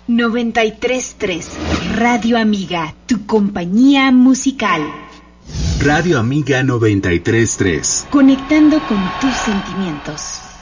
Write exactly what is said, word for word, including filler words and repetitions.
noventa y tres punto tres Radio Amiga, tu compañía musical. Radio Amiga noventa y tres punto tres. Conectando con tus sentimientos.